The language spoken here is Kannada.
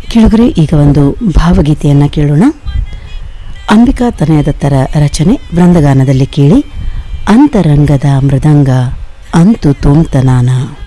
ಕೆಳಗರೆ ಈಗ ಒಂದು ಭಾವಗೀತೆಯನ್ನು ಕೇಳೋಣ. ಅಂಬಿಕಾ ತನಯದತ್ತರ ರಚನೆ, ವೃಂದಗಾನದಲ್ಲಿ ಕೇಳಿ. ಅಂತರಂಗದ ಮೃದಂಗ ಅಂತು ತೋಂತನಾನ.